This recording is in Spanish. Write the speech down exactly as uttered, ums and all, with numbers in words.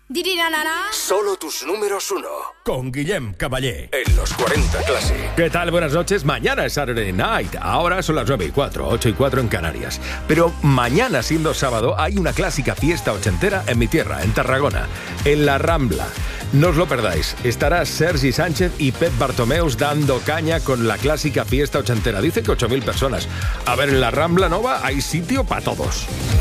Solo tus números uno. Con Guillem Caballé. En los cuarenta Classic. ¿Qué tal? Buenas noches. Mañana es Saturday Night. Ahora son las nueve y cuatro, ocho y cuatro en Canarias. Pero mañana, siendo sábado, hay una clásica fiesta ochentera en mi tierra, en Tarragona, en La Rambla. No os lo perdáis. Estará Sergi Sánchez y Pep Bartomeus dando caña con la clásica fiesta ochentera. Dice que ocho mil personas. A ver, en La Rambla Nova hay sitio para todos.